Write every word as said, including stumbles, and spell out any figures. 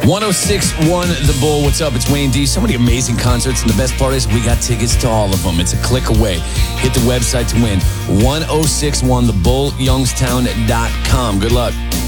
one oh six point one The Bull. What's up? It's Wayne D. So many amazing concerts, and the best part is we got tickets to all of them. It's a click away. Hit the website to win. ten sixty-one the bull youngstown dot com. Good luck.